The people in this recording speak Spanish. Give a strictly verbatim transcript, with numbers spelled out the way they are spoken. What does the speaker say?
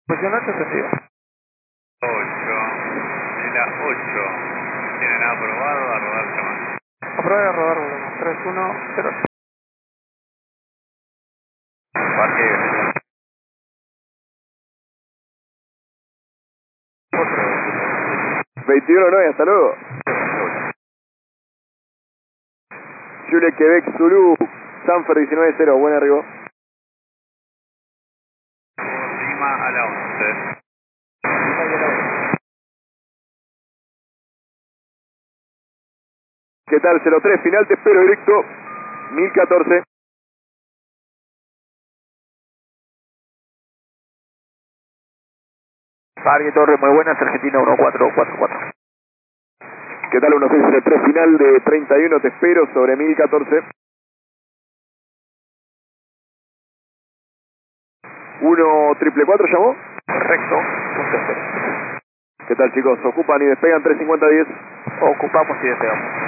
Posición ocho, entendido. ocho, de la ocho. Tienen aprobado a rodar llamada. Aprobar a rodar volumen. tres uno cero. Parque. veintiuno nueve, hasta luego. Juliet Quebec Zulu, Sanfer diecinueve cero, buen arribo. Lima a la once. ¿Qué tal? cero tres, final, te espero directo. mil catorce. Parque Torre, muy buenas, Argentina uno cuatro cuatro cuatro. ¿Qué tal? uno seis cero tres, final de treinta y uno, te espero sobre mil catorce. uno triple cuatro llamó. Correcto, punto cero. ¿Qué tal, chicos? Ocupan y despegan tres cincuenta diez. Ocupamos y despegamos.